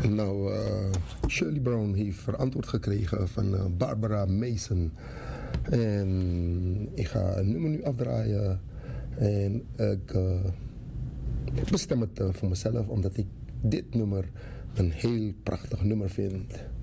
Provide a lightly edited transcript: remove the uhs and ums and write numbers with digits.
Nou, Shirley Brown heeft verantwoord gekregen van Barbara Mason. En ik ga een nummer nu afdraaien. En ik bestem het voor mezelf, omdat ik dit nummer een heel prachtig nummer vind.